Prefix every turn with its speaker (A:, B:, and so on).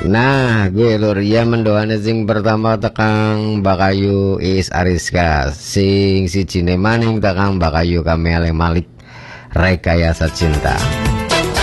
A: Nah gue lur ya mendoane sing pertama tekang Bakayu Is Ariska, sing si Cine maning tekang Bakayu Kamele Malik Rekayasa Cinta.